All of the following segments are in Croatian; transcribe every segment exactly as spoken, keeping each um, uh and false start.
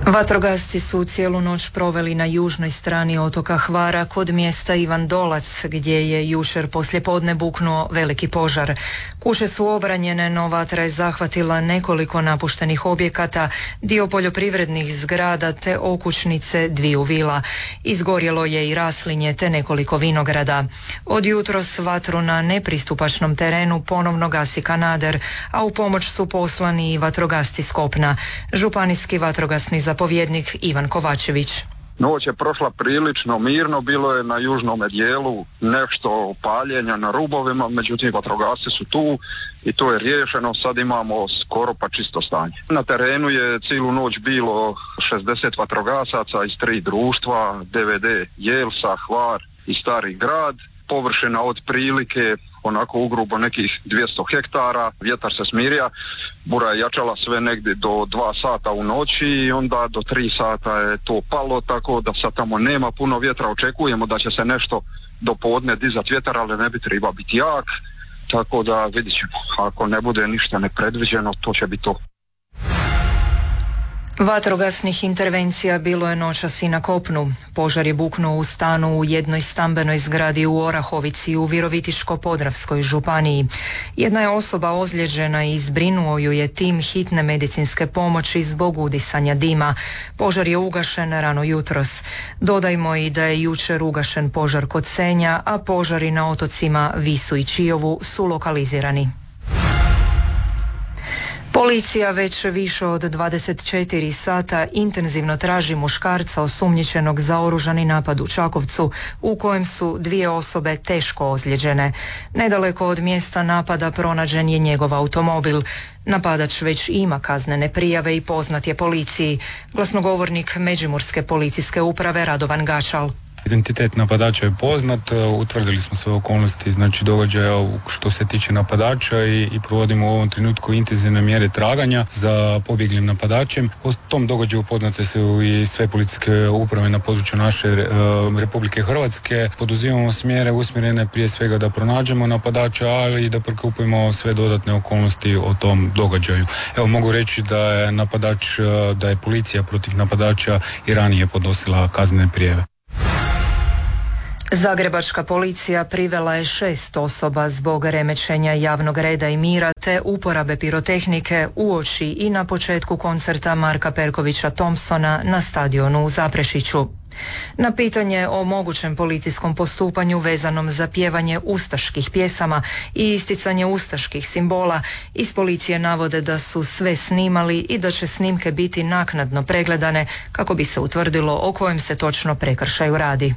Vatrogasci su cijelu noć proveli na južnoj strani otoka Hvara kod mjesta Ivan Dolac, gdje je jučer poslijepodne buknuo veliki požar. Kuće su obranjene, no vatra je zahvatila nekoliko napuštenih objekata, dio poljoprivrednih zgrada te okućnice dviju vila. Izgorjelo je i raslinje te nekoliko vinograda. Od jutros vatru na nepristupačnom terenu ponovno gasi kanader, a u pomoć su poslani i vatrogasci s kopna. Županijski vatrogasni zapovjednik Ivan Kovačević. Noć je prošla prilično mirno, bilo je na južnom dijelu nešto paljenja na rubovima, međutim vatrogasci su tu i to je riješeno, sad imamo skoro pa čisto stanje. Na terenu je cijelu noć bilo šezdeset vatrogasaca iz tri društva, D V D Jelsa, Hvar i Stari grad, površina od prilike onako ugrubo nekih dvjesto hektara, vjetar se smirija, bura je jačala sve negdje do dva sata u noći i onda do tri sata je to palo, tako da sad tamo nema puno vjetra, očekujemo da će se nešto do podne dizat vjetar, ali ne bi treba biti jak, tako da vidit ćemo, ako ne bude ništa nepredviđeno, to će biti to. Vatrogasnih intervencija bilo je noćas i na kopnu. Požar je buknuo u stanu u jednoj stambenoj zgradi u Orahovici u Virovitičko-podravskoj županiji. Jedna je osoba ozlijeđena i zbrinuo ju je tim hitne medicinske pomoći zbog udisanja dima. Požar je ugašen rano jutros. Dodajmo i da je jučer ugašen požar kod Senja, a požari na otocima Visu i Čiovu su lokalizirani. Policija već više od dvadeset četiri sata intenzivno traži muškarca osumnjičenog za oružani napad u Čakovcu, u kojem su dvije osobe teško ozlijeđene. Nedaleko od mjesta napada pronađen je njegov automobil. Napadač već ima kaznene prijave i poznat je policiji. Glasnogovornik Međimurske policijske uprave Radovan Gačal. Identitet napadača je poznat, utvrdili smo sve okolnosti, znači događaja što se tiče napadača i, i provodimo u ovom trenutku intenzivne mjere traganja za pobjeglim napadačem. O tom događaju poznate su i sve policijske uprave na području naše e, Republike Hrvatske. Poduzimamo smjere usmjerene prije svega da pronađemo napadača, ali i da prikupimo sve dodatne okolnosti o tom događaju. Evo mogu reći da je napadač, da je policija protiv napadača i ranije podnosila kaznene prijave. Zagrebačka policija privela je šest osoba zbog remećenja javnog reda i mira te uporabe pirotehnike uoči i na početku koncerta Marka Perkovića Thompsona na stadionu u Zaprešiću. Na pitanje o mogućem policijskom postupanju vezanom za pjevanje ustaških pjesama i isticanje ustaških simbola, iz policije navode da su sve snimali i da će snimke biti naknadno pregledane kako bi se utvrdilo o kojem se točno prekršaju radi.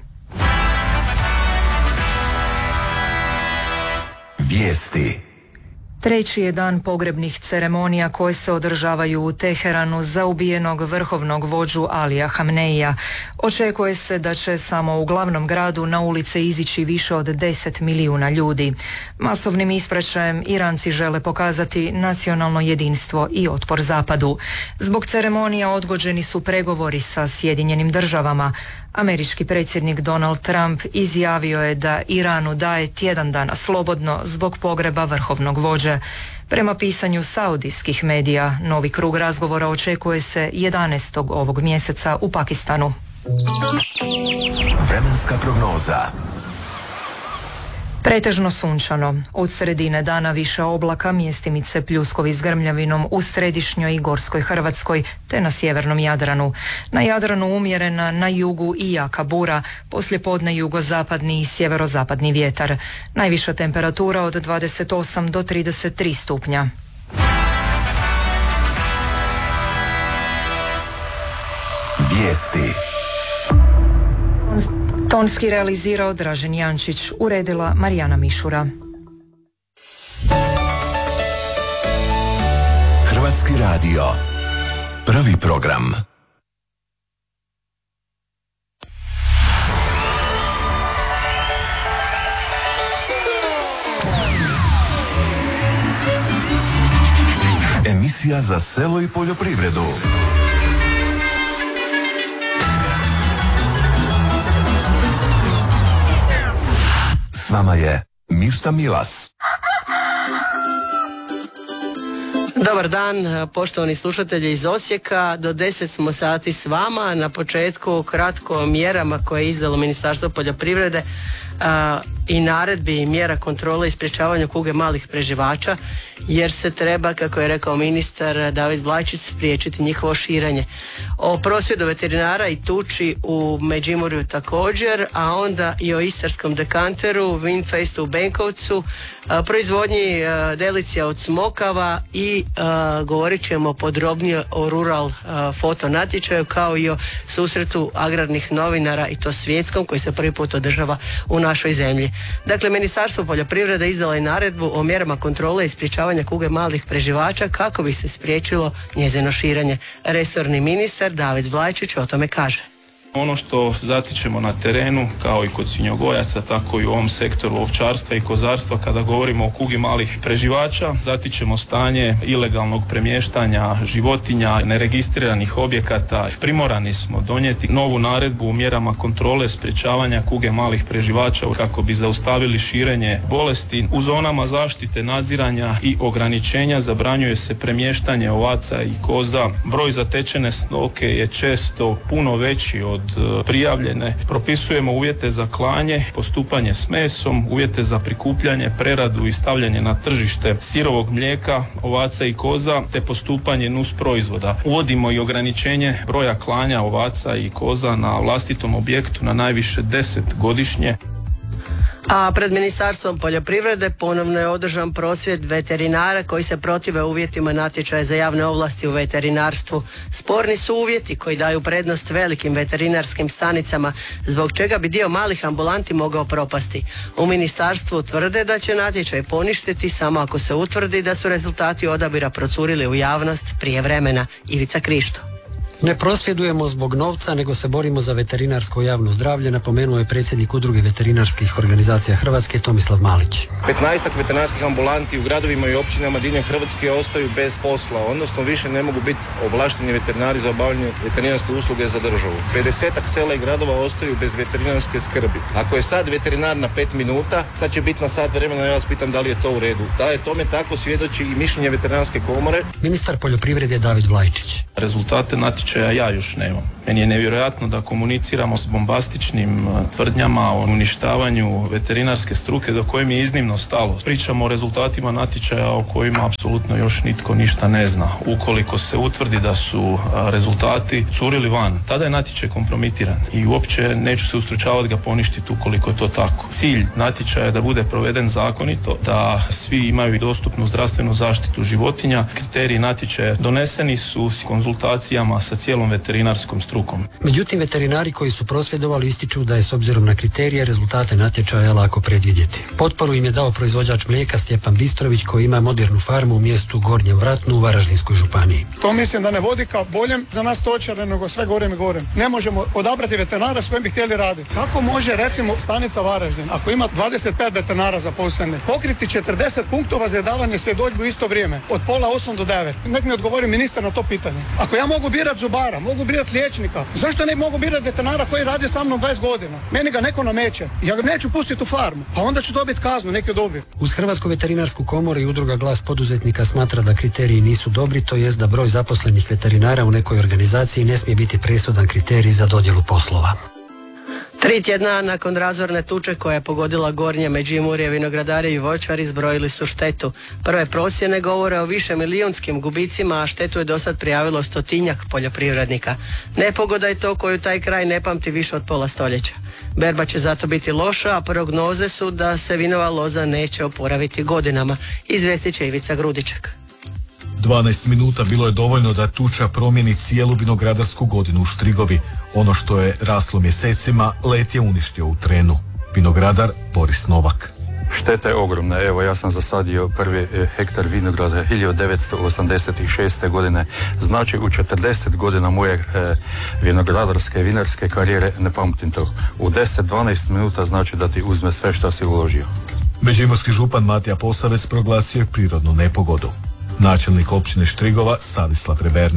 Vijesti. Treći je dan pogrebnih ceremonija koje se održavaju u Teheranu za ubijenog vrhovnog vođu Alija Hamneija. Očekuje se da će samo u glavnom gradu na ulice izići više od deset milijuna ljudi. Masovnim ispraćajem Iranci žele pokazati nacionalno jedinstvo i otpor zapadu. Zbog ceremonija odgođeni su pregovori sa Sjedinjenim državama. Američki predsjednik Donald Trump izjavio je da Iranu daje tjedan dana slobodno zbog pogreba vrhovnog vođe. Prema pisanju saudijskih medija, novi krug razgovora očekuje se jedanaestog ovog mjeseca u Pakistanu. Vremenska prognoza. Pretežno sunčano. Od sredine dana više oblaka, mjestimice pljuskovi s grmljavinom u središnjoj i gorskoj Hrvatskoj te na sjevernom Jadranu. Na Jadranu umjerena, na jugu i jaka bura, poslijepodne jugozapadni i sjeverozapadni vjetar. Najviša temperatura od dvadeset osam do trideset tri stupnja. Vijesti. Tonski realizirao Dražen Jančić, uredila Marijana Mišura. Hrvatski radio. Prvi program. Emisija za selo i poljoprivredu. S vama je Mirta Milas. Dobar dan, poštovani slušatelji iz Osijeka. Do deset smo sati s vama. Na početku kratko o mjerama koje je izdalo Ministarstvo poljoprivrede a, i naredbi i mjera kontrole i sprječavanja kuge malih preživača, jer se treba, kako je rekao ministar David Vlajčić, spriječiti njihovo širenje. O prosvjedu veterinara i tuči u Međimurju također, a onda i o istarskom dekanteru, Winfestu u Benkovcu, a, proizvodnji a, delicija od smokava i a, govorit ćemo podrobnije o rural a, foto natječaju, kao i o susretu agrarnih novinara, i to svjetskom, koji se prvi put održava u našoj zemlji. Dakle, Ministarstvo poljoprivrede izdalo je naredbu o mjerama kontrole i sprječavanja kuge malih preživača kako bi se spriječilo njezino širenje. Resorni ministar David Vlajčić o tome kaže. Ono što zatičemo na terenu, kao i kod svinjogojaca, tako i u ovom sektoru ovčarstva i kozarstva, kada govorimo o kugi malih preživača, zatičemo stanje ilegalnog premještanja životinja, neregistriranih objekata. Primorani smo donijeti novu naredbu u mjerama kontrole sprječavanja kuge malih preživača kako bi zaustavili širenje bolesti. U zonama zaštite, nadziranja i ograničenja zabranjuje se premještanje ovaca i koza. Broj zatečene stoke je često puno veći od prijavljene. Propisujemo uvjete za klanje, postupanje s mesom, uvjete za prikupljanje, preradu i stavljanje na tržište sirovog mlijeka, ovaca i koza, te postupanje nus proizvoda. Uvodimo i ograničenje broja klanja ovaca i koza na vlastitom objektu na najviše deset godišnje. A pred Ministarstvom poljoprivrede ponovno je održan prosvjed veterinara koji se protive uvjetima natječaja za javne ovlasti u veterinarstvu. Sporni su uvjeti koji daju prednost velikim veterinarskim stanicama, zbog čega bi dio malih ambulanti mogao propasti. U ministarstvu tvrde da će natječaj poništiti samo ako se utvrdi da su rezultati odabira procurili u javnost prije vremena. Ivica Krišto. Ne prosvjedujemo zbog novca, nego se borimo za veterinarsko javno zdravlje, napomenuo je predsjednik Udruge veterinarskih organizacija Hrvatske Tomislav Malić. petnaestak veterinarskih ambulanti u gradovima i općinama diljem Hrvatske ostaju bez posla, odnosno više ne mogu biti ovlašteni veterinari za obavljanje veterinarske usluge za državu. pedesetak sela i gradova ostaju bez veterinarske skrbi. Ako je sad veterinar na pet minuta, sad će biti na sat vremena, ja vas pitam da li je to u redu. Da je tome tako, svjedoči i mišljenje veterinarske komore. Ministar poljoprivrede David Vlajčić. Rezultate natječaja ja još nemam. Meni je nevjerojatno da komuniciramo s bombastičnim tvrdnjama o uništavanju veterinarske struke do koje mi je iznimno stalo. Pričamo o rezultatima natječaja o kojima apsolutno još nitko ništa ne zna. Ukoliko se utvrdi da su rezultati curili van, tada je natječaj kompromitiran i uopće neću se ustručavati ga poništiti ukoliko je to tako. Cilj natječaja je da bude proveden zakonito, da svi imaju i dostupnu zdravstvenu zaštitu životinja. Kriteriji natječaja doneseni su s konzultacijama sa cijelom veterinarskom strukom. Međutim, veterinari koji su prosvjedovali ističu da je s obzirom na kriterije rezultate natječaja lako predvidjeti. Potporu im je dao proizvođač mlijeka Stjepan Bistrović koji ima modernu farmu u mjestu Gornjem Vratnu u Varaždinskoj županiji. To mislim da ne vodi ka boljem za nas stočare nego sve gorem i gorem. Ne možemo odabrati veterinara s kojim bi htjeli raditi. Kako može recimo stanica Varaždin, ako ima dvadeset pet veterinara zaposlenih, pokriti četrdeset punktova za davanje svjedodžbe u isto vrijeme, od pola osam do devet? Nek mi odgovori ministar na to pitanje. Ako ja mogu birati zubara, mogu birati liječnika, zašto ne mogu birati veterinara koji radi sa mnom dvadeset godina? Meni ga neko nameće. Ja ga neću pustiti u farmu, pa onda ću dobiti kaznu, neki dobiju. Uz Hrvatsku veterinarsku komoru i Udruga Glas poduzetnika smatra da kriteriji nisu dobri, to jest da broj zaposlenih veterinara u nekoj organizaciji ne smije biti presudan kriterij za dodjelu poslova. Tri tjedna nakon razorne tuče koja je pogodila Gornje Međimurje, vinogradari i voćari zbrojili su štetu. Prve procjene govore o više milijunskim gubicima, a štetu je dosad prijavilo stotinjak poljoprivrednika. Nepogoda je to koju taj kraj ne pamti više od pola stoljeća. Berba će zato biti loša, a prognoze su da se vinova loza neće oporaviti godinama, izvijestit će Ivica Grudiček. dvanaest minuta bilo je dovoljno da tuča promijeni cijelu vinogradarsku godinu u Štrigovi. Ono što je raslo mjesecima, let je uništio u trenu. Vinogradar Boris Novak. Šteta je ogromna. Evo, ja sam zasadio prvi hektar vinograda hiljadu devetsto osamdeset šeste godine. Znači, u četrdeset godina moje e, vinogradarske, vinarske karijere ne pamtim to. U deset do dvanaest minuta znači da ti uzme sve što si uložio. Međimurski župan Matija Posavec proglasio je prirodnu nepogodu. Načelnik općine Štrigova Stanislav Rebernik.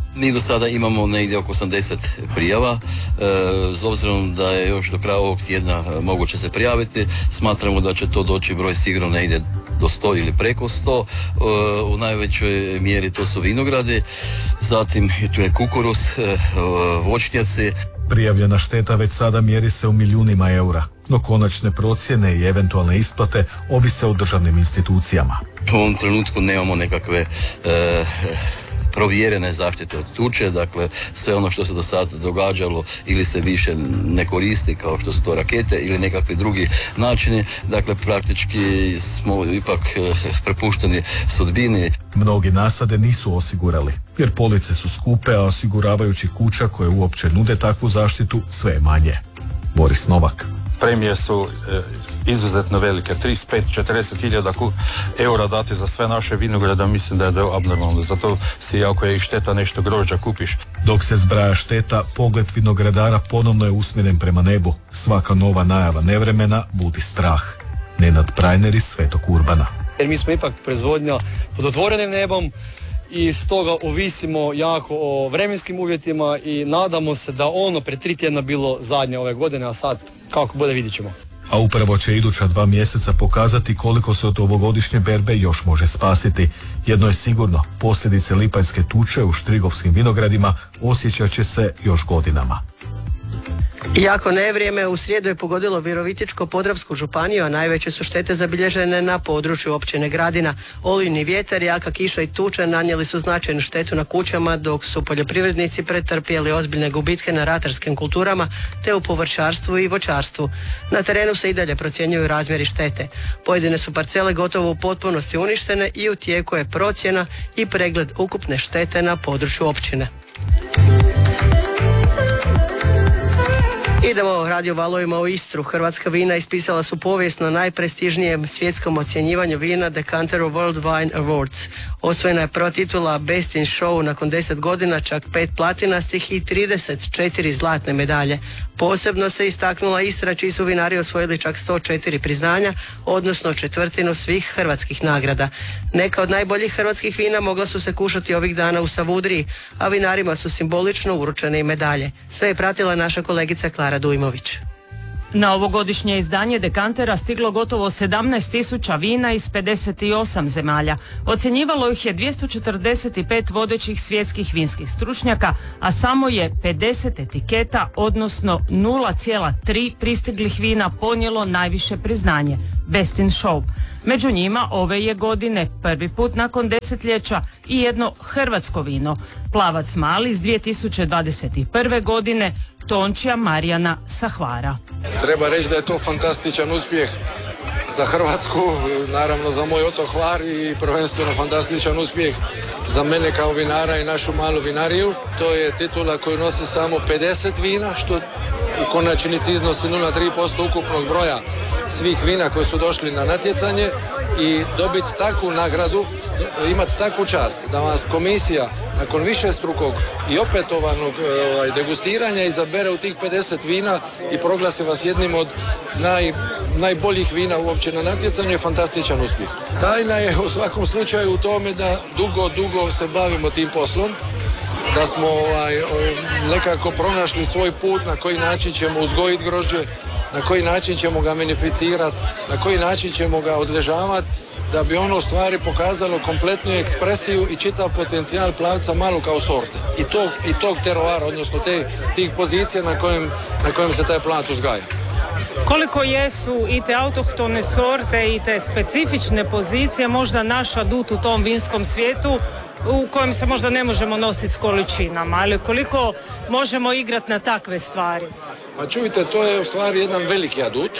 Mi do sada imamo negdje oko osamdeset prijava, e, s obzirom da je još do kraja ovog tjedna moguće se prijaviti, smatramo da će to doći broj sigurno negdje do sto ili preko sto, e, u najvećoj mjeri to su vinogradi, zatim tu je kukuruz, e, voćnjaci. Prijavljena šteta već sada mjeri se u milijunima eura, no konačne procjene i eventualne isplate ovise o državnim institucijama. U ovom trenutku nemamo nekakve e, provjerene zaštite od tuče, dakle sve ono što se do sada događalo ili se više ne koristi kao što su to rakete ili nekakvi drugi načini, dakle praktički smo ipak e, prepušteni sudbini. Mnogi nasade nisu osigurali, jer police su skupe, a osiguravajući kuća koje uopće nude takvu zaštitu sve je manje. Boris Novak. Premije su e, izuzetno velike, trideset pet do četrdeset hiljada eura dati za sve naše vinograde, mislim da je to abnormalno, zato si ako je i šteta nešto grožđa kupiš. Dok se zbraja šteta, pogled vinogradara ponovno je usmjeren prema nebu. Svaka nova najava nevremena budi strah. Nenad Prajner iz Svetog Urbana. Jer mi smo ipak proizvodnja pod otvorenim nebom i stoga ovisimo jako o vremenskim uvjetima i nadamo se da ono pred tri tjedna bilo zadnje ove godine, a sad kako bude vidjet ćemo. A upravo će iduća dva mjeseca pokazati koliko se od ovogodišnje berbe još može spasiti. Jedno je sigurno, posljedice lipanjske tuče u štrigovskim vinogradima osjećat će se još godinama. Jako nevrijeme u srijedu je pogodilo Virovitičko-podravsku županiju, a najveće su štete zabilježene na području općine Gradina. Olujni vjetar, jaka kiša i tuča nanijeli su značajnu štetu na kućama, dok su poljoprivrednici pretrpjeli ozbiljne gubitke na ratarskim kulturama te u povrćarstvu i voćarstvu. Na terenu se i dalje procjenjuju razmjeri štete. Pojedine su parcele gotovo u potpunosti uništene i u tijeku je procjena i pregled ukupne štete na području općine. Idemo radio valovima u Istru. Hrvatska vina ispisala su povijest na najprestižnijem svjetskom ocjenjivanju vina Decanter World Wine Awards. Osvojena je prva titula Best in Show nakon deset godina, čak pet platinastih i trideset četiri zlatne medalje. Posebno se istaknula Istra, čiji su vinari osvojili čak sto četiri priznanja, odnosno četvrtinu svih hrvatskih nagrada. Neka od najboljih hrvatskih vina mogla su se kušati ovih dana u Savudriji, a vinarima su simbolično uručene i medalje. Sve je pratila naša kolegica Klara Dujmović. Na ovogodišnje izdanje Dekantera stiglo gotovo sedamnaest tisuća vina iz pedeset osam zemalja. Ocjenjivalo ih je dvjesto četrdeset pet vodećih svjetskih vinskih stručnjaka, a samo je pedeset etiketa, odnosno nula zarez tri pristiglih vina ponijelo najviše priznanje, Best in Show. Među njima ove je godine prvi put nakon desetljeća i jedno hrvatsko vino, Plavac mali iz dvije tisuće dvadeset prve godine, Tončija Marijana sa Hvara. Treba reći da je to fantastičan uspjeh za Hrvatsku, naravno za moj otok Hvar i prvenstveno fantastičan uspjeh za mene kao vinara i našu malu vinariju. To je titula koju nosi samo pedeset vina, što u konačnici iznosi nula zarez tri posto ukupnog broja svih vina koji su došli na natjecanje i dobiti takvu nagradu, imati takvu čast da vas komisija nakon višestrukog i opetovanog ovaj, degustiranja izabere u tih pedeset vina i proglasi vas jednim od naj, najboljih vina uopće na natjecanju je fantastičan uspjeh. Tajna je u svakom slučaju u tome da dugo, dugo se bavimo tim poslom, da smo ovaj, nekako pronašli svoj put na koji način ćemo uzgojiti grožđe, na koji način ćemo ga beneficirati, na koji način ćemo ga odležavati, da bi ono u stvari pokazalo kompletnu ekspresiju i čitav potencijal Plavca malu kao sorte. I tog, i tog teroara, odnosno te, tih pozicija na kojem, na kojem se taj Plavac uzgaja. Koliko jesu i te autohtone sorte i te specifične pozicije možda naš adut u tom vinskom svijetu u kojem se možda ne možemo nositi s količinama, ali koliko možemo igrati na takve stvari? Pa čujte, to je u stvari jedan veliki adut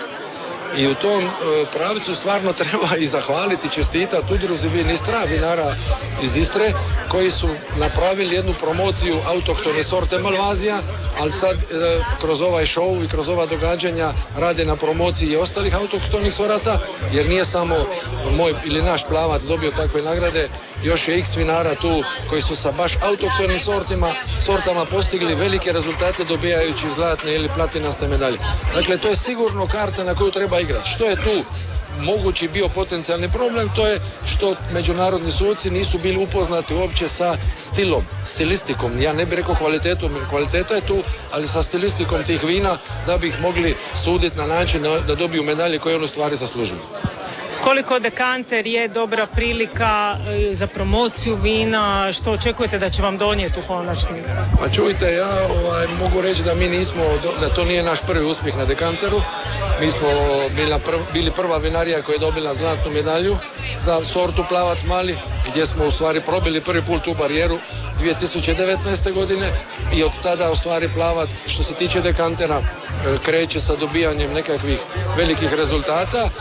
i u tom e, pravcu stvarno treba i zahvaliti, čestitati udruzi Vin Istra, vinara iz Istre, koji su napravili jednu promociju autohtone sorte Malvazija, ali sad e, kroz ovaj show i kroz ova događanja rade na promociji i ostalih autohtonih sorata, jer nije samo moj ili naš Plavac dobio takve nagrade, još je x vinara tu koji su sa baš autohtonim sortima, sortama postigli velike rezultate dobijajući zlatne ili platinaste medalje. Dakle, to je sigurno karta na koju treba igrati. Što je tu mogući bio potencijalni problem, to je što međunarodni suci nisu bili upoznati uopće sa stilom, stilistikom. Ja ne bih rekao kvalitetom, jer kvaliteta je tu, ali sa stilistikom tih vina da bi ih mogli suditi na način da dobiju medalje koje on u stvari zaslužuju. Koliko dekanter je dobra prilika za promociju vina, što očekujete da će vam donijeti u konačnici? Pa čujte, ja ovaj, mogu reći da mi nismo, da to nije naš prvi uspjeh na dekanteru. Mi smo bili, prv, bili prva vinarija koja je dobila zlatnu medalju za sortu Plavac Mali, gdje smo u stvari probili prvi put tu barijeru dvije tisuće devetnaeste. godine i od tada u stvari Plavac što se tiče dekantera kreće sa dobijanjem nekakvih velikih rezultata.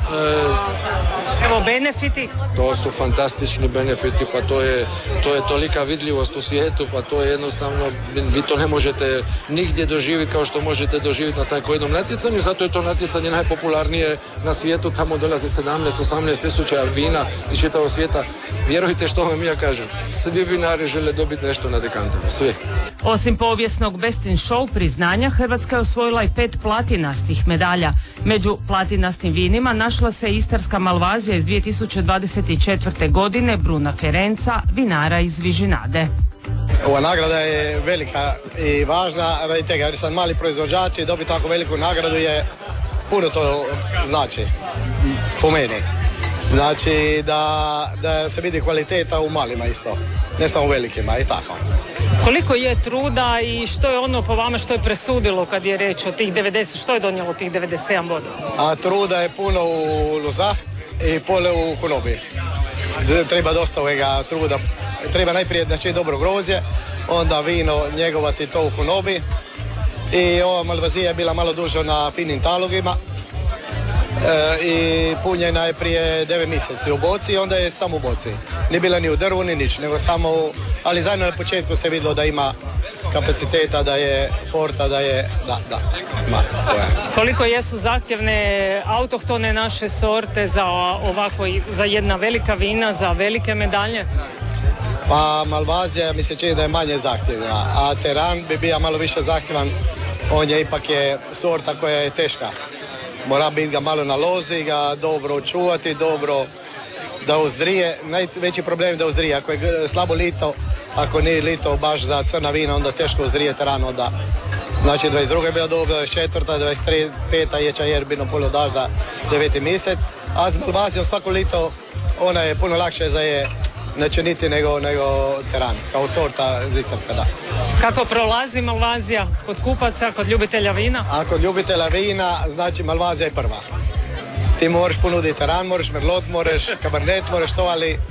Evo benefiti? To su fantastični benefiti, pa to je, to je tolika vidljivost u svijetu, pa to je jednostavno, vi to ne možete nigdje doživjeti kao što možete doživjeti na tako jednom natjecanju, zato je to natjecanje najpopularnije na svijetu, tamo dolazi sedamnaest do osamnaest tisuća vina iz čitavog svijeta. Vjerujte što vam ja kažem, svi vinari žele dobiti nešto na dekanteru, svi. Osim povijesnog Best in Show priznanja, Hrvatska je osvojila i pet platinastih medalja. Među platinastim vinima našla se istarska Malvazija iz dvije tisuće dvadeset četvrte. godine Bruna Ferenca, vinara iz Vižinade. Ova nagrada je velika i važna radi tega, jer sam mali proizvođač i dobiti tako veliku nagradu je puno to znači po meni. Znači da, da se vidi kvaliteta u malima isto, ne samo u velikima i tako. Koliko je truda i što je ono po vama što je presudilo kad je reč o tih devedeset, što je donijelo tih devedeset sedam bodova? A truda je puno u Luzah i pole u konobi. Treba dosta ovoga truda. Treba najprije znači dobro grožđe, onda vino njegovati to u konobi. I ova Malvazija je bila malo duže na finim talogima. E, i punjena je prije devet mjeseci u boci i onda je samo u boci. Nije bila ni u drvu ni nič, nego samo, ali zajedno na početku se vidjelo da ima kapaciteta, da je porta, da je, da, da, ima svoje. Koliko jesu zahtjevne autohtone naše sorte za ovako, za jedna velika vina, za velike medalje? Pa Malvazija mi se čini da je manje zahtjevna, a Teran bi bio malo više zahtjevan, on je ipak je sorta koja je teška. Mora biti ga malo na lozi, ga dobro čuvati, dobro da uzdrije. Najveći problem je da uzdrije. Ako je slabo lito, ako nije lito baš za crna vina, onda teško uzdrije Teran. Onda. Znači dvadeset druga je bila dobra, dvadeset četvrta, dvadeset peta je Čajer bino polo dažda deveti mjesec. A s Malvazijom svako lito ona je puno lakše za je načiniti nego, nego Teran, kao sorta istarska, da. Kako prolazi Malvazija kod kupaca, kod ljubitelja vina? A kod ljubitelja vina, znači Malvazija je prva. Ti moraš ponuditi Teran, moraš Merlot, moraš Cabernet, moraš to, ali e,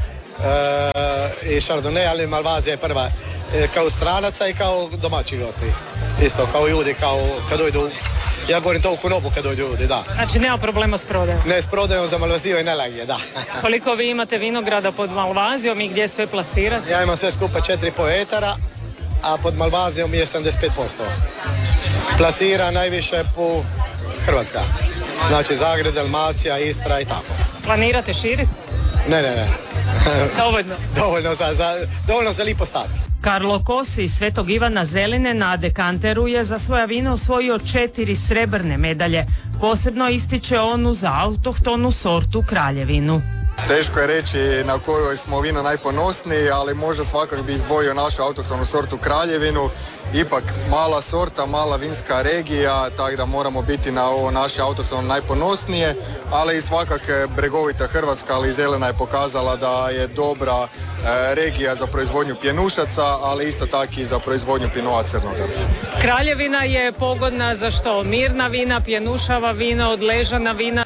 i Chardonnay, ali Malvazija je prva. E, kao stranaca i kao domaći gosti. Isto, kao ljudi, kao kad dojdu. Ja govorim to u konobu kad dođu ljudi, da. Znači nema problema s prodajom? Ne, s prodajom za Malvaziju je najlagije, da. Koliko vi imate vinograda pod Malvazijom i gdje sve plasirate? Ja imam sve skupa četiri i pol etara, a pod Malvazijom je sedamdeset pet posto. Plasira najviše po Hrvatska. Znači Zagreb, Dalmacija, Istra i tako. Planirate širiti? Ne, ne, ne. Dovoljno? dovoljno, za, za, dovoljno za lipo stati. Karlo Kosi iz Svetog Ivana Zeline na dekanteru je za svoja vina osvojio četiri srebrne medalje. Posebno ističe onu za autohtonu sortu Kraljevinu. Teško je reći na kojoj smo vino najponosniji, ali možda svakako bi izdvojio našu autohtonu sortu Kraljevinu. Ipak mala sorta, mala vinska regija, tako da moramo biti na ovo naše autohtono najponosnije, ali i svakako bregovita Hrvatska, ali i Zelena je pokazala da je dobra e, regija za proizvodnju pjenušaca, ali isto tako i za proizvodnju Pinota crnoga. Kraljevina je pogodna za što? Mirna vina, pjenušava vina, odležana vina.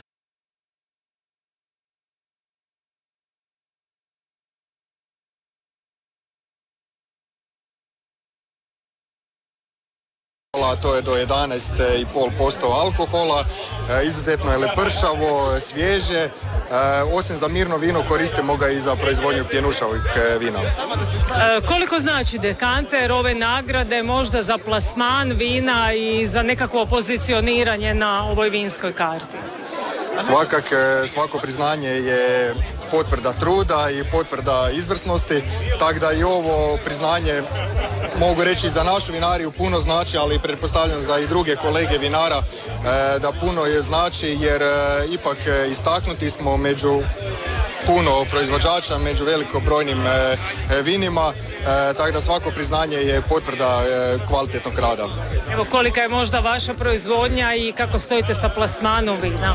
To je do jedanaest i pol posto alkohola, e, izuzetno je lepršavo, svježe, e, osim za mirno vino koristimo ga i za proizvodnju pjenušavih vina. E, koliko znači dekanter ove nagrade možda za plasman vina i za nekakvo pozicioniranje na ovoj vinskoj karti? Svakak, svako priznanje je potvrda truda i potvrda izvrsnosti, tako da i ovo priznanje mogu reći za našu vinariju puno znači, ali pretpostavljam za i druge kolege vinara e, da puno je znači, jer e, ipak e, istaknuti smo među puno proizvođača, među velikobrojnim e, e, vinima, e, tako da svako priznanje je potvrda e, kvalitetnog rada. Evo, kolika je možda vaša proizvodnja i kako stojite sa plasmanom vina?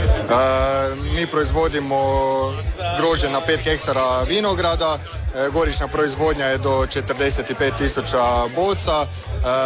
E, mi proizvodimo grožđe na pet hektara vinograda, e, godišnja proizvodnja je do četrdeset pet tisuća boca, e,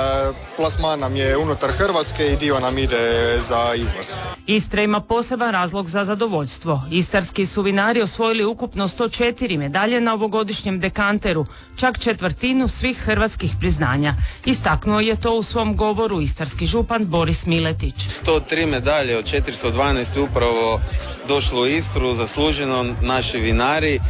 plasman nam je unutar Hrvatske i dio nam ide za izvoz. Istra ima poseban razlog za zadovoljstvo. Istarski su vinari osvojili ukupno sto četiri medalje na ovogodišnjem dekanteru, čak četvrtinu svih hrvatskih priznanja. Istaknuo je to u svom govoru istarski župan Boris Miletić. sto tri medalje od četiristo dvanaest upravo došlo u Istru, zasluženo naši vinari,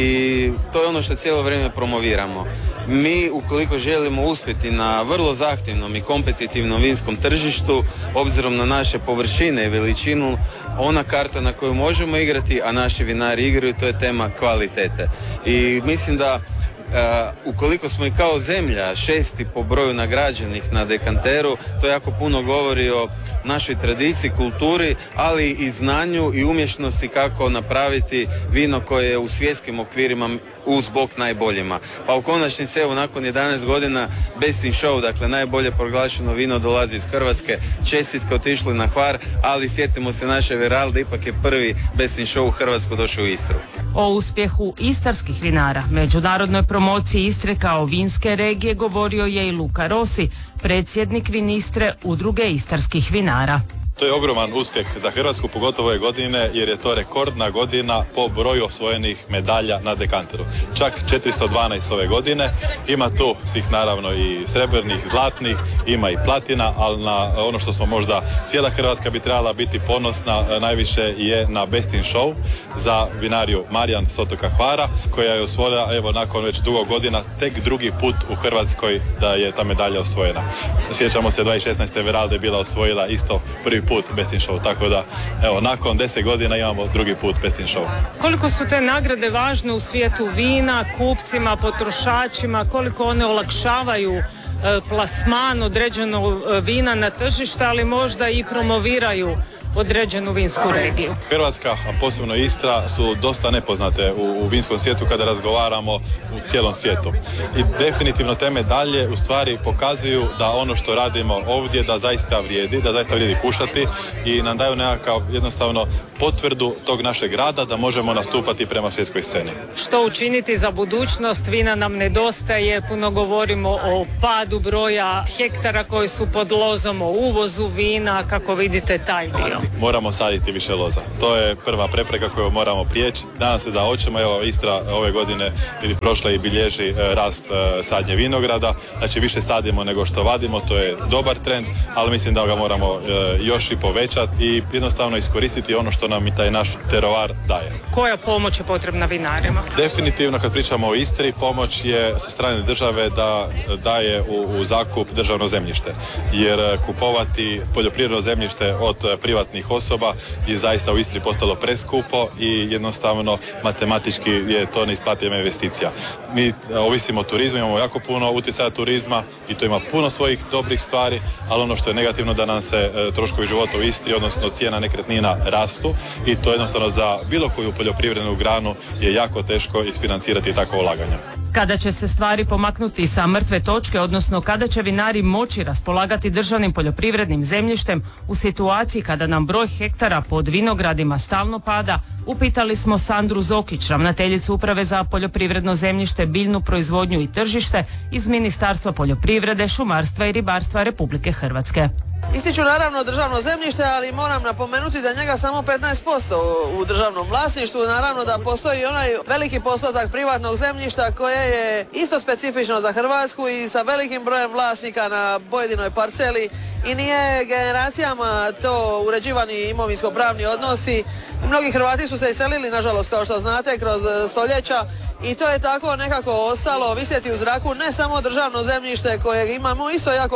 i to je ono što cijelo vrijeme promoviramo. Mi, ukoliko želimo uspjeti na vrlo zahtjevnom i kompetitivnom vinskom tržištu, obzirom na naše površine i veličinu, ona karta na koju možemo igrati, a naši vinari igraju, to je tema kvalitete. I mislim da Uh, ukoliko smo i kao zemlja šesti po broju nagrađenih na dekanteru, to jako puno govori o našoj tradiciji, kulturi, ali i znanju i umješnosti kako napraviti vino koje je u svjetskim okvirima uz bok najboljima. Pa u konačnici, evo, nakon jedanaest godina Best in Show, dakle najbolje proglašeno vino dolazi iz Hrvatske, čestitke otišli na Hvar, ali sjetimo se naše Veralde, ipak je prvi Best in Show u Hrvatsku došao u Istru. O uspjehu istarskih vinara, međunarodnoj promociji Istre kao vinske regije govorio je i Luka Rossi, predsjednik Vinistre, udruge istarskih vinara. To je ogroman uspjeh za Hrvatsku, pogotovo ove godine, jer je to rekordna godina po broju osvojenih medalja na dekanteru. Čak četiristo dvanaest ove godine. Ima tu svih naravno i srebrnih, zlatnih, ima i platina, ali na ono što smo možda cijela Hrvatska bi trebala biti ponosna najviše je na Best in Show za vinariju Marijan s otoka Hvara, koja je osvojila, evo, nakon već dugo godina tek drugi put u Hrvatskoj da je ta medalja osvojena. Sjećamo se, dvadeset šesnaeste Veralde je bila osvojila isto prvi put Best in Show, tako da evo, nakon deset godina imamo drugi put Best in Show. Koliko su te nagrade važne u svijetu vina, kupcima, potrošačima, koliko one olakšavaju e, plasman određenog vina na tržište, ali možda i promoviraju određenu vinsku regiju. Hrvatska, a posebno Istra, su dosta nepoznate u, u vinskom svijetu kada razgovaramo u cijelom svijetu. I definitivno te medalje u stvari pokazuju da ono što radimo ovdje da zaista vrijedi, da zaista vrijedi kušati, i nam daju nekakav jednostavno potvrdu tog našeg rada da možemo nastupati prema svjetskoj sceni. Što učiniti za budućnost? Vina nam nedostaje, puno govorimo o padu broja hektara koji su pod lozom, o uvozu vina, kako vidite taj dio? Moramo saditi više loza. To je prva prepreka koju moramo prijeći. Nadam se da hoćemo. Evo, Istra ove godine ili prošle i bilježi e, rast e, sadnje vinograda. Znači više sadimo nego što vadimo, to je dobar trend, ali mislim da ga moramo e, još i povećati i jednostavno iskoristiti ono što nam i taj naš terovar daje. Koja pomoć je potrebna vinarima? Definitivno, kad pričamo o Istri, pomoć je sa strane države da daje u, u zakup državno zemljište. Jer kupovati poljoprivredno zemljište od privatnih osoba je zaista u Istri postalo preskupo i jednostavno matematički je to neisplativa investicija. Mi ovisimo o turizmu, imamo jako puno utjecaja turizma i to ima puno svojih dobrih stvari, ali ono što je negativno da nam se e, troškovi života u Istri, odnosno cijena nekretnina, rastu, i to jednostavno za bilo koju poljoprivrednu granu je jako teško isfinancirati takvo ulaganja. Kada će se stvari pomaknuti sa mrtve točke, odnosno kada će vinari moći raspolagati državnim poljoprivrednim zemljištem u situaciji kada nam broj hektara pod vinogradima stalno pada, upitali smo Sandru Zokić, ravnateljicu Uprave za poljoprivredno zemljište, biljnu proizvodnju i tržište iz Ministarstva poljoprivrede, šumarstva i ribarstva Republike Hrvatske. Ističu naravno državno zemljište, ali moram napomenuti da njega samo petnaest posto u državnom vlasništvu. Naravno da postoji onaj veliki postotak privatnog zemljišta koje je isto specifično za Hrvatsku i sa velikim brojem vlasnika na pojedinoj parceli i nije generacijama to uređivani imovinsko-pravni odnosi. Mnogi Hrvati su se iselili, nažalost, kao što znate, kroz stoljeća, i to je tako nekako ostalo visjeti u zraku, ne samo državno zemljište kojeg imamo isto jako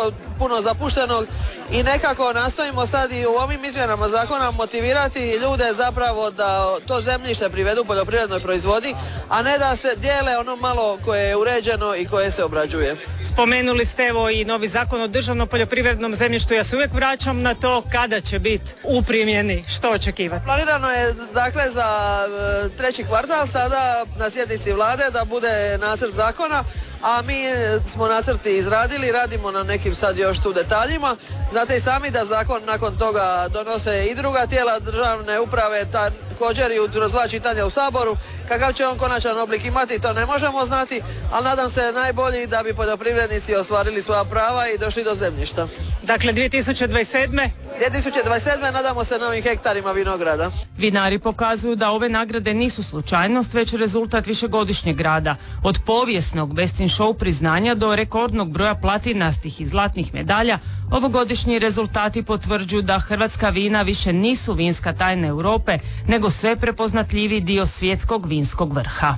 puno zapuštenog i nekako nastojimo sad i u ovim izmjenama zakona motivirati ljude zapravo da to zemljište privedu poljoprivrednoj proizvodnji, a ne da se dijele ono malo koje je uređeno i koje se obrađuje. Spomenuli ste evo i novi zakon o državnom poljoprivrednom zemljištu, ja se uvijek vraćam na to kada će biti u primjeni, što očekivati? Planirano je dakle za e, treći kvartal sada na sjednici vlade da bude nacrt zakona, a mi smo nacrti izradili, radimo na nekim sad još tu detaljima. Znate i sami da zakon nakon toga donose i druga tijela državne uprave, također i kroz dva čitanja u Saboru. Kakav će on konačan oblik imati, to ne možemo znati, ali nadam se najbolji da bi poljoprivrednici ostvarili svoja prava i došli do zemljišta. Dakle, dvije tisuće dvadeset sedme dvije tisuće dvadeset sedme nadamo se novim hektarima vinograda. Vinari pokazuju da ove nagrade nisu slučajnost, već rezultat višegodišnjeg rada. Od povijesnog Best in Show priznanja do rekordnog broja platinastih i zlatnih medalja, ovogodišnji rezultati potvrđuju da hrvatska vina više nisu vinska tajna Europe, nego sve prepoznatljiviji dio svjetskog vinskog vrha.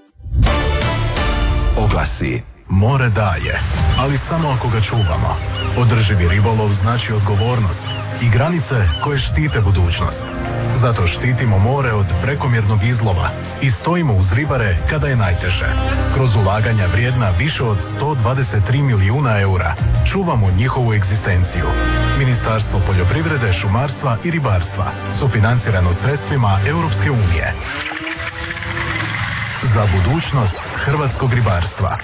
Oglasi. More daje, ali samo ako ga čuvamo. Održivi ribolov znači odgovornost i granice koje štite budućnost. Zato štitimo more od prekomjernog izlova i stojimo uz ribare kada je najteže. Kroz ulaganja vrijedna više od sto dvadeset tri milijuna eura čuvamo njihovu egzistenciju. Ministarstvo poljoprivrede, šumarstva i ribarstva sufinancirano sredstvima Europske unije. Za budućnost hrvatskog ribarstva.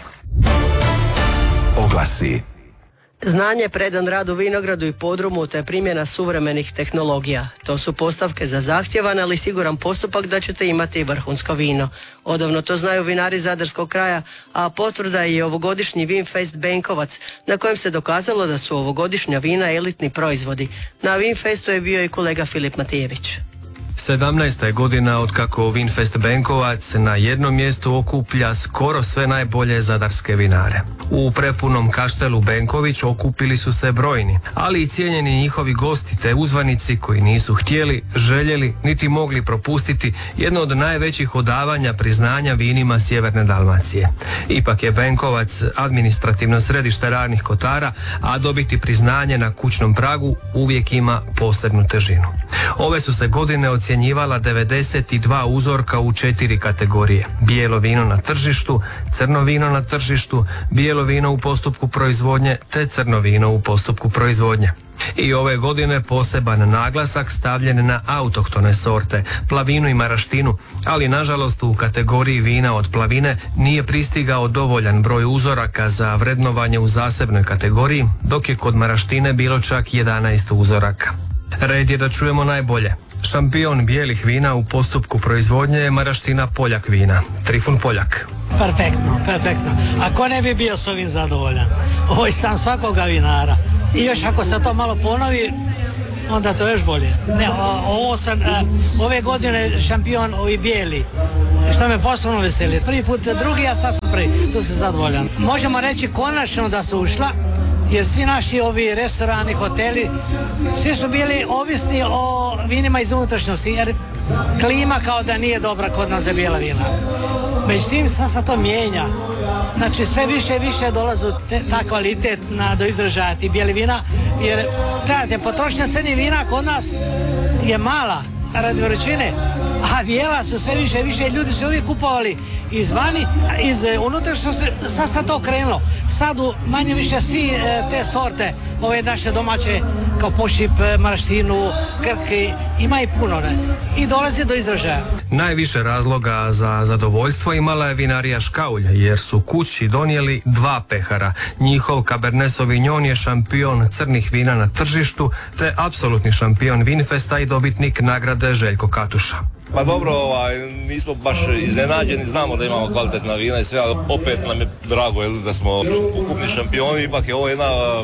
Oglasi. Znanje, predan rad u vinogradu i podrumu te primjena suvremenih tehnologija. To su postavke za zahtjevan, ali siguran postupak da ćete imati vrhunsko vino. Odavno to znaju vinari Zadarskog kraja, a potvrda je ovogodišnji Vinfest Benkovac, na kojem se dokazalo da su ovogodišnja vina elitni proizvodi. Na Vinfestu je bio i kolega Filip Matijević. sedamnaesta je godina od kako Vinfest Benkovac na jednom mjestu okuplja skoro sve najbolje zadarske vinare. U prepunom kaštelu Benković okupili su se brojni, ali i cijenjeni njihovi gosti te uzvanici koji nisu htjeli, željeli niti mogli propustiti jedno od najvećih odavanja priznanja vinima Sjeverne Dalmacije. Ipak je Benkovac administrativno središte Ravnih Kotara, a dobiti priznanje na kućnom pragu uvijek ima posebnu težinu. Ove su se godine ocjenjivala devedeset dva uzorka u četiri kategorije: bijelo vino na tržištu, crno vino na tržištu, bijelo vino u postupku proizvodnje te crno vino u postupku proizvodnje. I ove godine poseban naglasak stavljen na autohtone sorte, plavinu i maraštinu, ali nažalost u kategoriji vina od plavine nije pristigao dovoljan broj uzoraka za vrednovanje u zasebnoj kategoriji, dok je kod maraštine bilo čak jedanaest uzoraka. Red je da čujemo najbolje. Šampion bijelih vina u postupku proizvodnje je maraština Poljak vina. Trifun Poljak. Perfektno, perfektno. Ako ne bi bio s ovim zadovoljan, ovo je san svakoga vinara. I još ako se to malo ponovi, onda to još bolje. Ne, o, ovo sam, a, ove godine šampion ovi bijeli, što me posebno veseli. Prvi put drugi, a sad sam prvi. Tu sam zadovoljan. Možemo reći konačno da su ušla, jer svi naši ovi restorani, hoteli, svi su bili ovisni o vinima iz unutrašnjosti, jer klima kao da nije dobra kod nas za bijela vina. Međutim, sad se to mijenja. Znači, sve više i više dolazu te, ta kvalitet na, do izražaja ti bijeli vina, jer, gledajte, potrošnja crnih vina kod nas je mala radi vrućine, a bijela su sve više i više, ljudi su uvijek kupovali izvani, iz unutrašnjosti, sad se to krenulo. Sad u manje više svi e, te sorte, ove naše domaće, kao Pošip, maraštinu, Krki, ima i puno, ne? I dolazi do izražaja. Najviše razloga za zadovoljstvo imala je vinarija Škaulj, jer su kući donijeli dva pehara. Njihov Cabernet Sauvignon je šampion crnih vina na tržištu, te apsolutni šampion Vinfesta i dobitnik nagrade Željko Katuša. Pa dobro, ovaj, nismo baš iznenađeni, znamo da imamo kvalitetna vina i sve, ali opet nam je drago jel, da smo ukupni šampioni, ipak je ovo jedna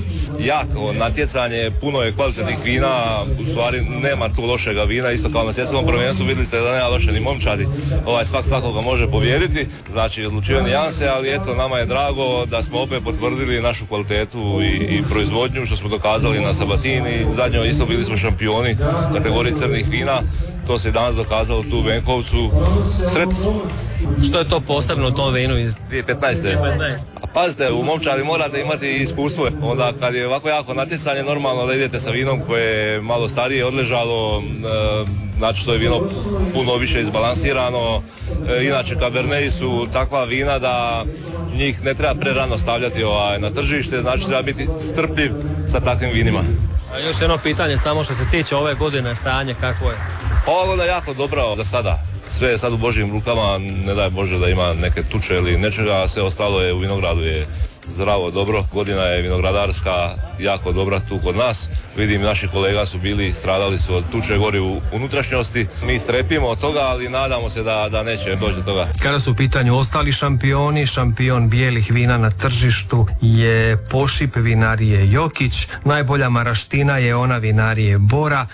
jako natjecanje, puno je kvalitetnih vina, u stvari nema tu lošega vina, isto kao na svjetskom prvenstvu, vidjeli ste da nema loše ni momčadi, ovaj, svak svakoga može pobijediti, znači odlučivanje nijanse, ali eto, nama je drago da smo opet potvrdili našu kvalitetu i, i proizvodnju, što smo dokazali na Sabatini, zadnjo isto bili smo šampioni kategoriji crnih vina. To se danas dokazalo tu u Benkovcu. Sretni smo. Što je to posebno u tom vinu iz dvije tisuće petnaeste? dvije tisuće petnaeste. A Pazite, u momčadi morate imati iskustvo. Onda kad je ovako jako natjecanje, normalno da idete sa vinom koje je malo starije, odležalo, e, znači to je vino puno više izbalansirano. E, inače Cabernet su takva vina da njih ne treba prerano stavljati ovaj, na tržište, znači treba biti strpljiv sa takvim vinima. A još jedno pitanje samo što se tiče ove godine, stanje kakvo je? Ova godina je jako dobra za sada. Sve je sad u Božjim rukama, ne daj Bože da ima neke tuče ili nečega, a sve ostalo je u vinogradu je zdravo, dobro. Godina je vinogradarska jako dobra tu kod nas. Vidim, naši kolega su bili, stradali su od tuče gori u unutrašnjosti. Mi strepimo od toga, ali nadamo se da, da neće doći do toga. Kada su u pitanju ostali šampioni, šampion bijelih vina na tržištu je Pošip vinarije Jokić, najbolja maraština je ona vinarije Bora,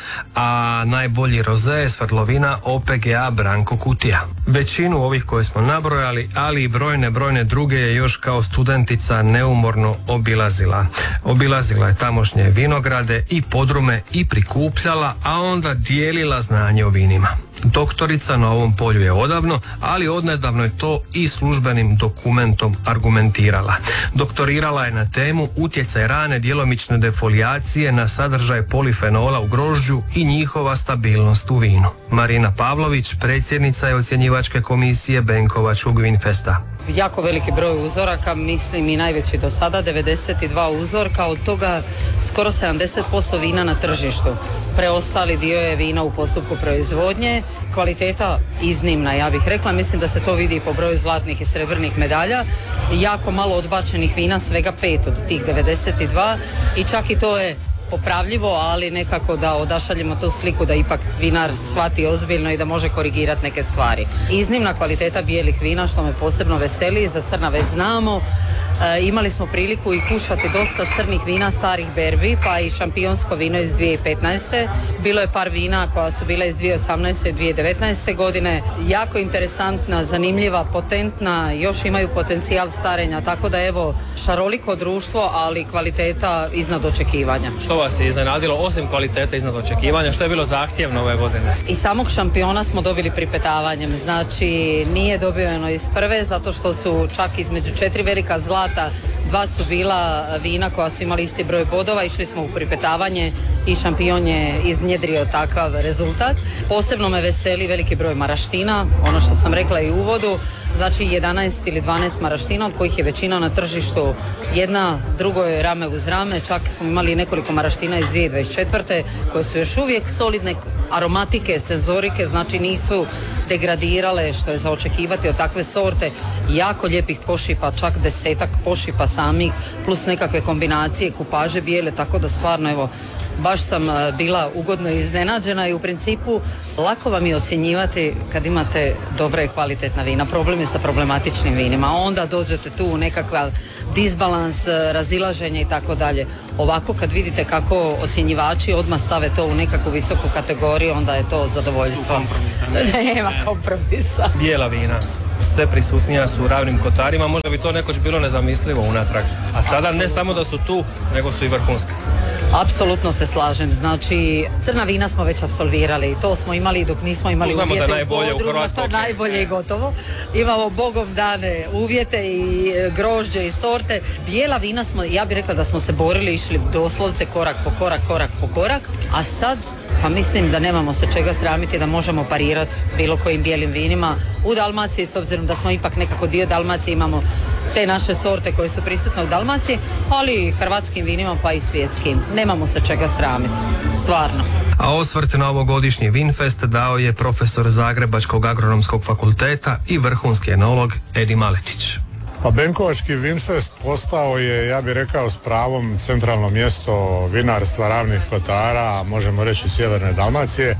a najbolji roze svrdlovina O P G A Branko Kutija. Većinu ovih koje smo nabrojali, ali i brojne, brojne druge je još kao studentica neumorno obilazila. Obilazila je tamošnje vinograde i podrume i prikupljala, a onda dijelila znanje o vinima. Doktorica na ovom polju je odavno, ali odnedavno je to i službenim dokumentom argumentirala. Doktorirala je na temu utjecaj rane djelomične defolijacije na sadržaj polifenola u grožđu i njihova stabilnost u vinu. Marina Pavlović, predsjednica je ocjenjivačke komisije Benkovačkog Vinfesta. Jako veliki broj uzoraka, mislim i najveći do sada, devedeset dva uzorka, od toga skoro sedamdeset posto vina na tržištu. Preostali dio je vina u postupku proizvodnje, kvaliteta iznimna, ja bih rekla, mislim da se to vidi po broju zlatnih i srebrnih medalja, jako malo odbačenih vina, svega pet od tih devedeset dva i čak i to je popravljivo, ali nekako da odašaljemo tu sliku da ipak vinar shvati ozbiljno i da može korigirati neke stvari. Iznimna kvaliteta bijelih vina što me posebno veseli, za crna već znamo. E, imali smo priliku i kušati dosta crnih vina starih berbi, pa i šampionsko vino iz dvije tisuće petnaeste. Bilo je par vina koja su bile iz dvije tisuće osamnaeste i dvije tisuće devetnaeste godine. Jako interesantna, zanimljiva, potentna, još imaju potencijal starenja, tako da evo šaroliko društvo, ali kvaliteta iznad očekivanja. Što vas je iznenadilo, osim kvalitete iznad očekivanja, što je bilo zahtjevno ove godine? I samog šampiona smo dobili pripetavanjem, znači nije dobiveno iz prve, zato što su čak između četiri velika zlata, dva su bila vina koja su imali isti broj bodova, išli smo u pripetavanje i šampion je iznjedrio takav rezultat. Posebno me veseli veliki broj maraština, ono što sam rekla i u uvodu, znači jedanaest ili dvanaest maraština, od kojih je većina na tržištu jedna, drugo je rame uz rame, čak smo imali nekoliko maraština iz dvije tisuće dvadeset četvrte koje su još uvijek solidne aromatike, senzorike, znači nisu degradirale, što je za očekivati od takve sorte, jako lijepih pošipa, čak desetak pošipa samih, plus nekakve kombinacije, kupaže bijele, tako da stvarno evo, baš sam bila ugodno iznenađena i u principu lako vam je ocjenjivati kad imate dobra i kvalitetna vina. Problem je sa problematičnim vinima, onda dođete tu u nekakav disbalans, razilaženje i tako dalje. Ovako kad vidite kako ocjenjivači odmah stave to u nekakvu visoku kategoriju, onda je to zadovoljstvo. Kompromisa. Nema kompromisa. Bijela vina, sve prisutnija su u ravnim kotarima, možda bi to nekoć bilo nezamislivo unatrag. A sada ne samo da su tu, nego su i vrhunske. Apsolutno se slažem, znači crna vina smo već apsolvirali, to smo imali dok nismo imali Znamo uvjete da najbolje u podrumu, u Hrvatskoj. to najbolje i gotovo. Imamo bogom dane uvjete i grožđe i sorte. Bijela vina smo, ja bih rekla da smo se borili, išli doslovce korak po korak, korak po korak, a sad pa mislim da nemamo se čega sramiti da možemo parirati bilo kojim bijelim vinima u Dalmaciji, s obzirom da smo ipak nekako dio Dalmacije, imamo te naše sorte koje su prisutne u Dalmaciji, ali i hrvatskim vinima pa i svjetskim. Nemamo se čega sramiti, stvarno. A osvrt na ovogodišnji Vinfest dao je profesor Zagrebačkog agronomskog fakulteta i vrhunski enolog Edi Maletić. Pa Benkovački Vinfest postao je, ja bih rekao, s pravom centralno mjesto vinarstva Ravnih Kotara, a možemo reći sjeverne Dalmacije.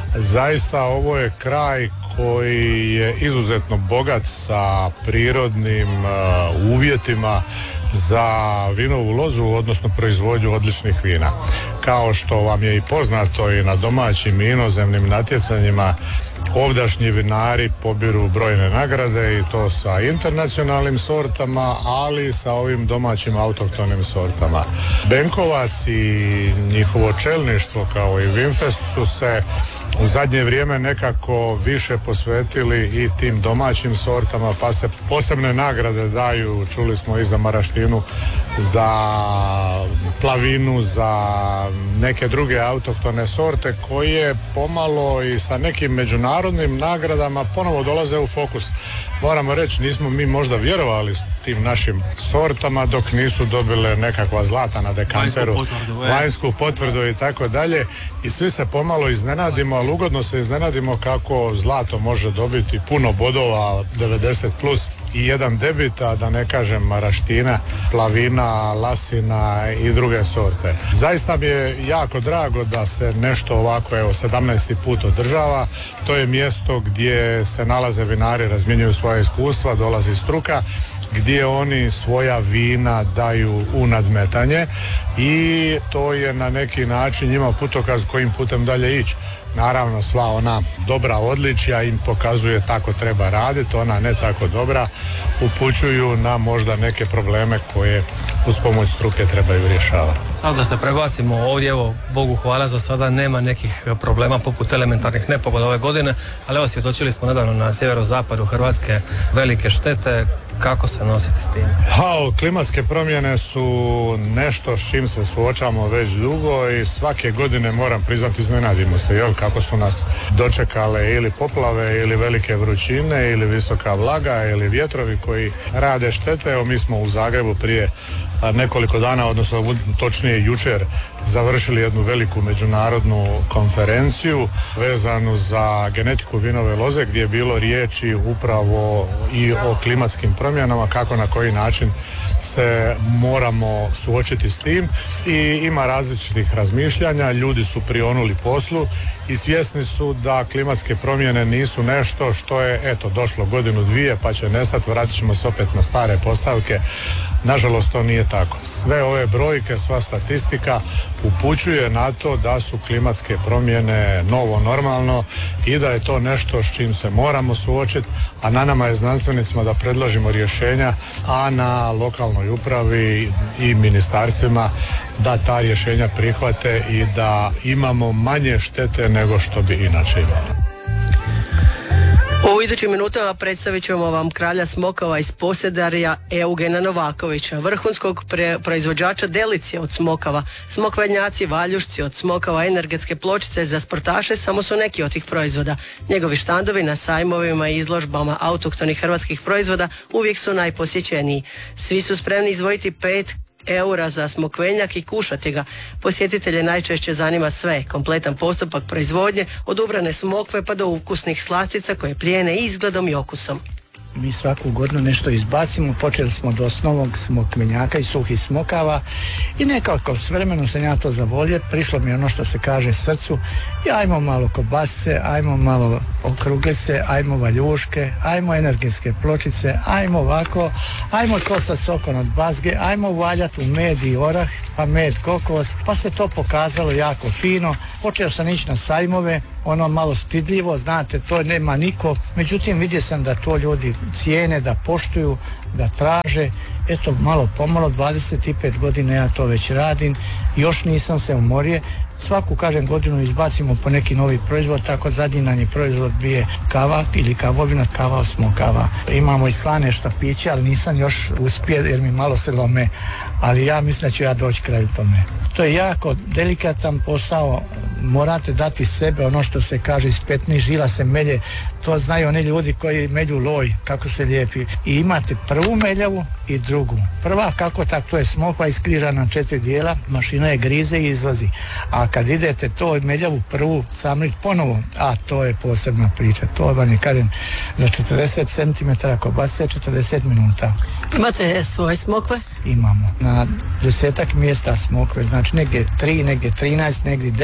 Zaista ovo je kraj koji je izuzetno bogat sa prirodnim uh, uvjetima, za vinovu lozu, odnosno proizvodnju odličnih vina. Kao što vam je i poznato i na domaćim i inozemnim natjecanjima, ovdašnji vinari pobiru brojne nagrade i to sa internacionalnim sortama, ali i sa ovim domaćim autohtonim sortama. Benkovac i njihovo čelništvo kao i Vinfest su se u zadnje vrijeme nekako više posvetili i tim domaćim sortama, pa se posebne nagrade daju, čuli smo i za maraštinu, za plavinu, za neke druge autohtone sorte koje pomalo i sa nekim međunarodnim nagradama ponovo dolaze u fokus. Moramo reći, nismo mi možda vjerovali s tim našim sortama dok nisu dobile nekakva zlata na dekanteru, vanjsku potvrdu i tako dalje, i svi se pomalo iznenadimo, ali ugodno se iznenadimo kako zlato može dobiti puno bodova, devedeset plus i jedan debit, a da ne kažem maraština, plavina, lasina i druge sorte. Zaista mi je jako drago da se nešto ovako, evo, sedamnaesti put održava. To je mjesto gdje se nalaze vinari, razmjenjuju svoje iskustva, dolazi struka, gdje oni svoja vina daju u nadmetanje i to je na neki način njima putokaz kojim putem dalje ići. Naravno, sva ona dobra odličja im pokazuje tako treba raditi, ona ne tako dobra upućuju na možda neke probleme koje uz pomoć struke trebaju rješavati. Ali da se prebacimo ovdje, evo, Bogu hvala, za sada nema nekih problema poput elementarnih nepogoda ove godine, ali evo, svjedočili smo nedavno na sjeverozapadu Hrvatske velike štete. Kako se nositi s tim? Ha, klimatske promjene su nešto s čim se suočamo već dugo i svake godine, moram priznati, iznenadimo se, jel, kako su nas dočekale ili poplave ili velike vrućine ili visoka vlaga ili vjetrovi koji rade štete. Evo, mi smo u Zagrebu prije nekoliko dana, odnosno točnije jučer, završili jednu veliku međunarodnu konferenciju vezanu za genetiku vinove loze, gdje je bilo riječi upravo i o klimatskim promjenama, kako na koji način se moramo suočiti s tim, i ima različitih razmišljanja. Ljudi su prionuli poslu i svjesni su da klimatske promjene nisu nešto što je, eto, došlo godinu dvije pa će nestati, vratit ćemo se opet na stare postavke. Nažalost, to nije tako. Sve ove brojke, sva statistika upućuje na to da su klimatske promjene novo normalno i da je to nešto s čim se moramo suočiti, a na nama je znanstvenicima da predložimo rješenja, a na lokalnoj upravi i ministarstvima da ta rješenja prihvate i da imamo manje štete nego što bi inače imali. U idućim minutama predstavit ćemo vam kralja smokava iz Posedarja, Eugena Novakovića, vrhunskog pre- proizvođača delicije od smokava. Smokvenjaci, valjušci od smokava, energetske pločice za sportaše samo su neki od tih proizvoda. Njegovi štandovi na sajmovima i izložbama autohtonih hrvatskih proizvoda uvijek su najposjećeniji. Svi su spremni izdvojiti pet eura za smokvenjak i kušati ga. Posjetitelje najčešće zanima sve, kompletan postupak proizvodnje, od ubrane smokve pa do ukusnih slastica koje plijene izgledom i okusom. Mi svaku godinu nešto izbacimo, počeli smo od osnovnog smokvenjaka i suhih smokava i nekako s vremenom sam ja to zavolio, prišlo mi ono što se kaže srcu, i ajmo malo kobasice, ajmo malo okruglice, ajmo valjuške, ajmo energetske pločice, ajmo ovako, ajmo to sa sokom od bazge, ajmo uvaljati u med i orah, pa med kokos, pa se to pokazalo jako fino. Počeo sam ići na sajmove, ono malo stidljivo, znate, to nema niko, međutim vidio sam da to ljudi cijene, da poštuju, da traže. Eto, malo pomalo, dvadeset pet godina ja to već radim, još nisam se umorio. Svaku, kažem, godinu izbacimo po neki novi proizvod, tako zadnji nam je proizvod bio kava ili kavovina, kava od smokava. Imamo i slane štapiće, ali nisam još uspio jer mi malo se lome, ali ja mislim da ću ja doći kraju tome. To je jako delikatan posao, morate dati sebe, ono što se kaže iz petnih žila se melje, to znaju oni ljudi koji melju loj, kako se lijepi. I imate prvu meljavu i drugu. Prva, kako tako, to je smokva iskrižana na četiri dijela, mašina je grize i izlazi. A kad idete to meljavu prvu samlit ponovo, a to je posebna priča. To vam je, kažem, za četrdeset centimetara kobasice četrdeset minuta. Imate svoje smokve? Imamo. Na desetak mjesta smokve, znači negdje tri, negdje trinaest, negdje devet, negdje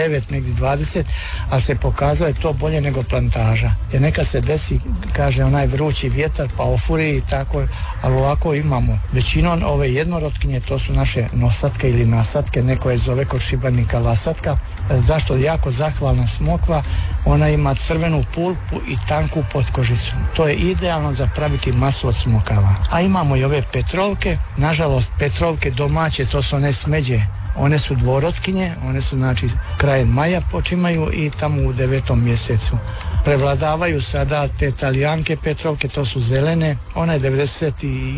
ili dvadeset, ali se pokazalo je to bolje nego plantaža. Jer neka se desi, kaže, onaj vrući vjetar pa ofuri i tako, ali ovako imamo. Većinom ove jednorotkinje, to su naše nosatke ili nasatke, neko je zove kod Šibenika lasatka. Zašto? Jako zahvalna smokva, ona ima crvenu pulpu i tanku potkožicu. To je idealno za praviti masu od smokava. A imamo i ove petrovke, nažalost petrovke domaće, to su one smeđe. One su dvorotkinje, one su znači krajem maja počimaju i tamo u devetom mjesecu. Prevladavaju sada te talijanke petrovke, to su zelene, ona je devedeset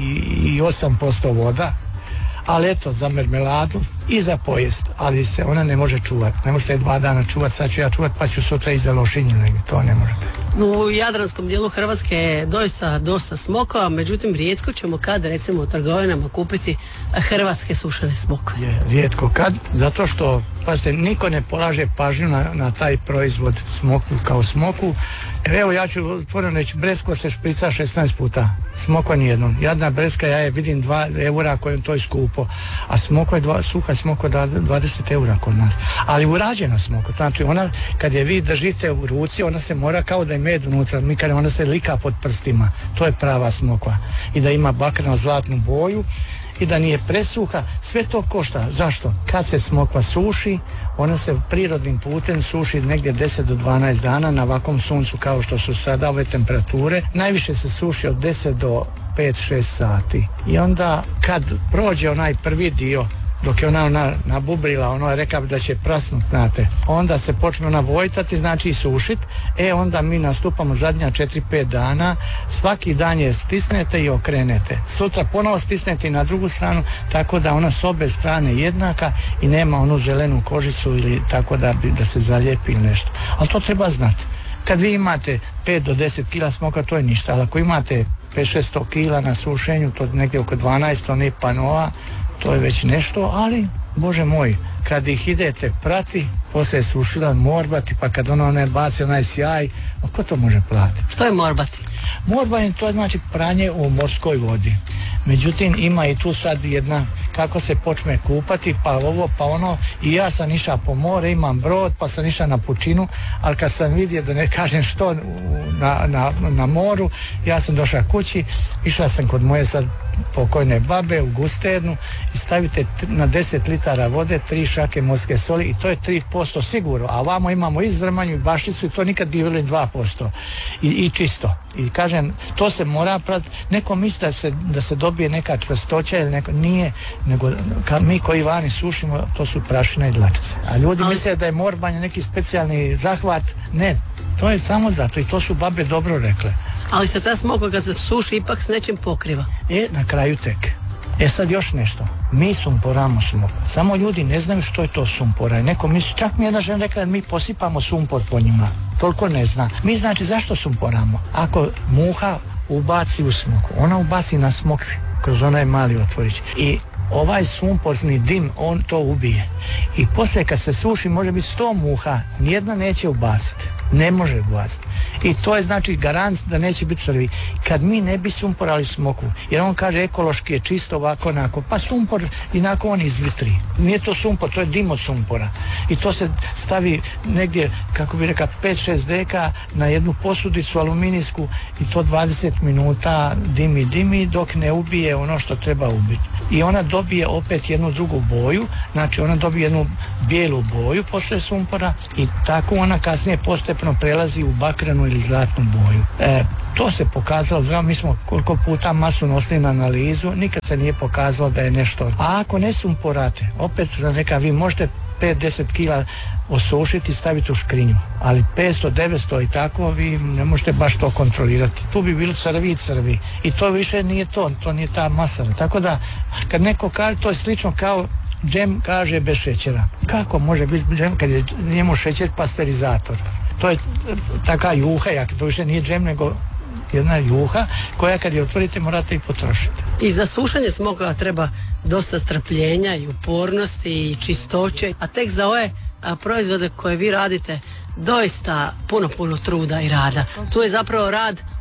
osam posto voda, ali eto, za mermeladu i za pojest, ali se ona ne može čuvati. Ne možete dva dana čuvati, sad ću ja čuvati pa ću sutra i za lošinju, to ne možete. U jadranskom dijelu Hrvatske je doista dosta smokava, međutim rijetko ćemo kad recimo u trgovinama kupiti hrvatske sušene smokve. Je, rijetko kad, zato što pazite, niko ne polaže pažnju na, na taj proizvod smoku kao smoku. Evo ja ću otvoreno reći, bresko se šprica šesnaest puta, smokva nijednom. Jadna breska, ja je vidim dva eura kojem to je skupo, a smokva je dva, suha smokva da dvadeset eura kod nas. Ali urađena smokva, znači ona kad je vi držite u ruci, ona se mora kao da je med unutra, mi kad ona se lika pod prstima, to je prava smokva. I da ima bakreno zlatnu boju i da nije presuha, sve to košta. Zašto? Kad se smokva suši, ona se prirodnim putem suši negdje deset do dvanaest dana na ovakvom suncu kao što su sada ove temperature. Najviše se suši od deset do pet šest sati. I onda kad prođe onaj prvi dio, dok je ona, ona nabubrila, ono je rekao da će prasnut, znate, onda se počne ona vojtati, znači i sušit, e onda mi nastupamo zadnja četiri pet dana, svaki dan je stisnete i okrenete, sutra ponovo stisnete i na drugu stranu, tako da ona s obe strane jednaka i nema onu zelenu kožicu ili tako da, bi, da se zalijepi ili nešto, ali to treba znati. Kad vi imate pet do deset kila smoka, to je ništa, ali ako imate pet šest kila na sušenju, to negdje oko dvanaest onih panova, to je već nešto, ali Bože moj, kad ih idete prati, poslije je sušila morbati, pa kad ono ne baci onaj sjaj, a ko to može platiti? Što je morbati? Morbati, to znači pranje u morskoj vodi. Međutim, ima i tu sad jedna, kako se počne kupati, pa ovo, pa ono, i ja sam išao po more, imam brod, pa sam išao na pučinu, ali kad sam vidio, da ne kažem što, na, na, na moru, ja sam došao kući, išao sam kod moje sad pokojne babe u gusternu i stavite na deset litara vode tri šake morske soli i to je tri posto sigurno, a vamo imamo i zrmanju i bašticu i to nikad nije bilo dva posto I, i čisto. I kažem, to se mora pratiti, neko misli da se, da se dobije neka čvrstoća ili neko, nije, nego ka, mi koji vani sušimo, to su prašina i dlačice. A ljudi Ali... misle da je morbanje neki specijalni zahvat, ne, to je samo zato i to su babe dobro rekle. Ali se ta smokva kad se suši ipak s nečim pokriva. E, na kraju tek. E sad još nešto. Mi sumporamo smokvu. Samo ljudi ne znaju što je to sumpora. Neko misli, čak mi jedna žena rekla da mi posipamo sumpor po njima. Toliko ne zna. Mi znači zašto sumporamo? Ako muha ubaci u smokvu, ona ubaci na smokvi kroz onaj mali otvorić. I ovaj sumporni dim, on to ubije. I poslije kad se suši može biti sto muha, nijedna neće ubaciti. Ne može ubaciti. I to je znači garant da neće biti crvi. Kad mi ne bi sumporali smokvu, jer on kaže ekološki je čisto ovako onako, pa sumpor inako on izvitri. Nije to sumpor, to je dim od sumpora. I to se stavi negdje, kako bi rekao, pet šest deka na jednu posudicu aluminijsku i to dvadeset minuta dimi, dimi dok ne ubije ono što treba ubiti. I ona dobije opet jednu drugu boju, znači ona dobije jednu bijelu boju posle sumpora i tako ona kasnije postepeno prelazi u bakrenu ili zlatnu boju. E, to se pokazalo, znam, mi smo koliko puta masu nosili na analizu, nikad se nije pokazalo da je nešto. A ako ne sumporate, opet sam rekao, vi možete pet do deset kila osušiti i staviti u škrinju, ali petsto devetsto i tako vi ne možete baš to kontrolirati. Tu bi bilo crvi i crvi i to više nije to, to nije ta masa. Tako da kad neko kaže, to je slično kao džem kaže bez šećera. Kako može biti džem kad je njemu šećer pasterizator? To je taka juha, jak to više nije džem nego jedna juha koja kad je otvorite morate i potrošiti. I za sušenje smokava treba dosta strpljenja i upornosti i čistoće, a tek za ove a, proizvode koje vi radite doista puno, puno truda i rada. Tu je zapravo rad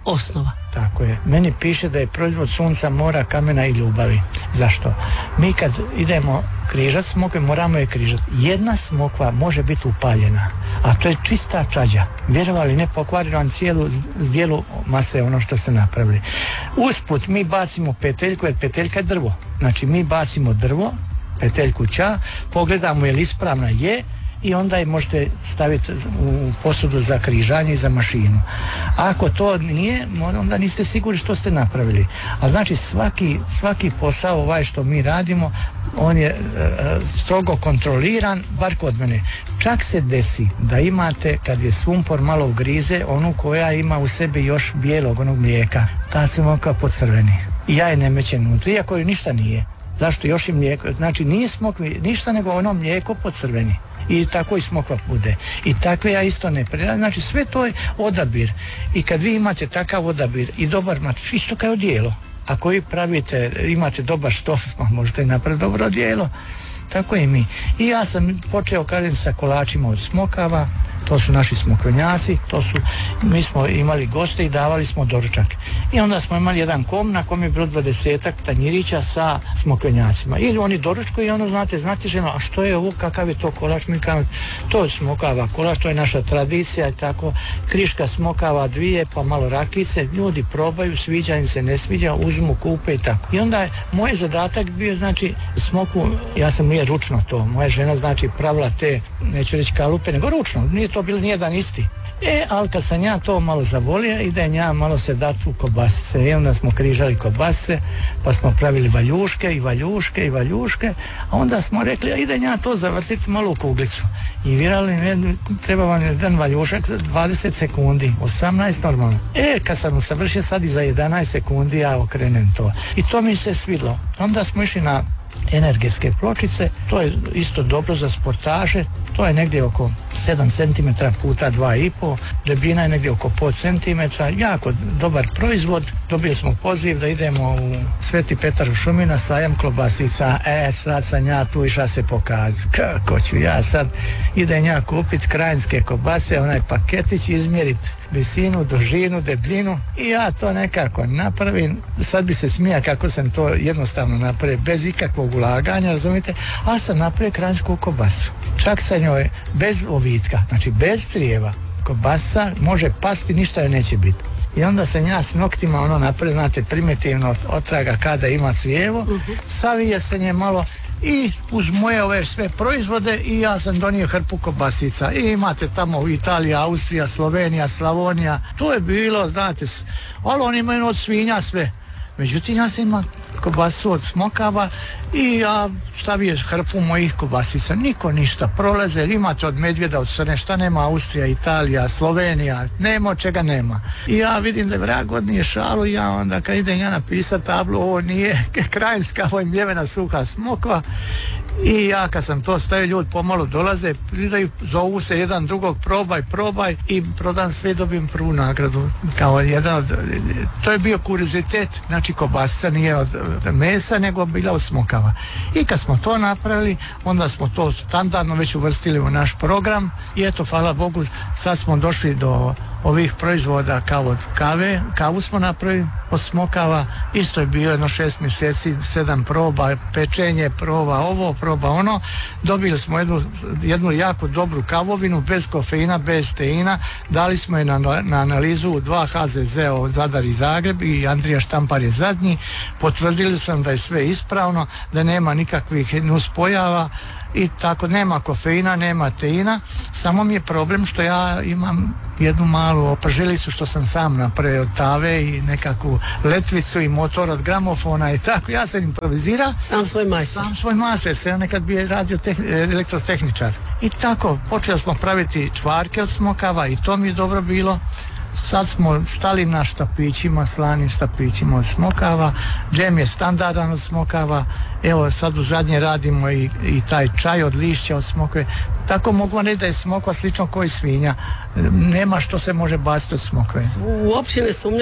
osnova. Tako je. Meni piše da je proizvod sunca, mora, kamena i ljubavi. Zašto? Mi kad idemo križat smokve, moramo je križati. Jedna smokva može biti upaljena, a to je čista čađa. Vjerovali ne, pokvari vam cijelu zdjelu mase ono što ste napravili. Usput mi bacimo peteljku, jer peteljka je drvo. Znači mi bacimo drvo, peteljku ča, pogledamo je li ispravna, je, i onda je možete staviti u posudu za križanje i za mašinu. Ako to nije, onda niste sigurni što ste napravili. A znači svaki, svaki posao ovaj što mi radimo, on je e, strogo kontroliran, bar kod mene. Čak se desi da imate, kad je sumpor malo ugrize, onu koja ima u sebi još bijelog onog mlijeka, ta se moka pocrveni. I ja je ne mećem unutra, iako joj ništa nije. Zašto? Još i mlijeko. Znači nije smokvi ništa nego ono mlijeko pocrveni. I tako i smokva bude. I takve ja isto ne preradim. Znači sve to je odabir. I kad vi imate takav odabir i dobar materijal, isto kao odijelo. Ako vi pravite, imate dobar štof, pa možete napraviti dobro odijelo. Tako i mi. I ja sam počeo, kažem, sa kolačima od smokava. To su naši smokvenjaci, to su, mi smo imali goste i davali smo doručak. I onda smo imali jedan kom na kom je bilo dvadesetak tanjirića sa smokvenjacima. Ili oni doručku i ono, znate, znate ženo, a što je ovo, kakav je to kolač? Mi kao, to je smokava kolač, to je naša tradicija i tako. Kriška smokava dvije, pa malo rakice, ljudi probaju, sviđa im se, ne sviđa, uzmu, kupe i tako. I onda je moj zadatak bio, znači, smoku, ja sam nije ručno to, moja žena, znači, pravila te, neću reći kalupe, nego ručno, nije to bilo nijedan isti. E, ali kad sam ja to malo zavolio, ide ja malo se dati u kobasice. I onda smo križali kobasice, pa smo pravili valjuške i valjuške i valjuške, a onda smo rekli, a ide ja to zavrtiti malo u kuglicu. I vjerali, treba vam jedan valjušak za dvadeset sekundi, osamnaest normalno. E, kad sam usavršio sad i za jedanaest sekundi ja okrenem to. I to mi se svidlo. Onda smo išli na energetske pločice, to je isto dobro za sportaše, to je negdje oko sedam centimetara puta dva i pol, debljina je negdje oko pol centimetra, jako dobar proizvod. Dobili smo poziv da idemo u Sveti Petar u Šumi na sajam klobasica. E, sad sam ja tu išla se pokazati. Kako ću ja sad, idem ja kupit krajinske kobase, onaj paketić, izmjerit visinu, dužinu, debljinu i ja to nekako napravim. Sad bi se smija kako sam to jednostavno napravio, bez ikakvog ulaganja, razumite, ali sam napravio krajinsku kobasu. Čak sa njoj bez ovitka, znači bez crijeva, kobasa može pasti, ništa joj neće biti. I onda sam ja s noktima ono napravio, znate, primitivno otraga kada ima crijevo, uh-huh. savije se nje malo i uz moje ove sve proizvode i ja sam donio hrpu kobasica. I imate tamo u Italiji, Austrija, Slovenija, Slavonija, to je bilo, znate, ali oni imaju od svinja sve. Međutim, ja sam imao kobasu od smokava i ja stavio hrpu mojih kobasica. Niko ništa prolaze, imate od medvjeda, od srne, šta nema Austrija, Italija, Slovenija, nema od čega nema. I ja vidim da je vrag godnije šalu i ja onda kad idem ja napisati tablu, ovo nije krajinska, ovo je mljevena suha smokva. I ja kad sam to stavio, ljudi pomalo dolaze, pridaju, zovu se jedan drugog, probaj, probaj i prodan sve, dobijem prvu nagradu. Kao jedan od, to je bio kuriozitet, znači kobasica nije od mesa, nego bila od smokava. I kad smo to napravili, onda smo to standardno već uvrstili u naš program i eto, hvala Bogu, sad smo došli do ovih proizvoda kao od kave, kavu smo napravili od smokava, isto je bilo jedno šest mjeseci, sedam proba, pečenje, proba ovo, proba ono, dobili smo jednu, jednu jako dobru kavovinu, bez kofeina, bez teina, dali smo je na, na analizu dva ha ze ze od Zadar i Zagreb i Andrija Štampar je zadnji, potvrdili sam da je sve ispravno, da nema nikakvih nuspojava i tako, nema kofeina, nema teina, samo mi je problem što ja imam jednu malu opržilicu što sam sam napravio od tave i nekakvu letvicu i motor od gramofona i tako, ja sam improvizira. Sam svoj majstor. Sam svoj majstor, sam ja nekad bio radio tehn- elektrotehničar. I tako, počeli smo praviti čvarke od smokava i to mi je dobro bilo. Sad smo stali na štapićima, slanim štapićima od smokava, džem je standardan od smokava, evo sad u zadnje radimo i, i taj čaj od lišća od smokve, tako mogu reći da je smokva slično kao i svinja, nema što se može baciti od smokve. Uopće ne sumnjam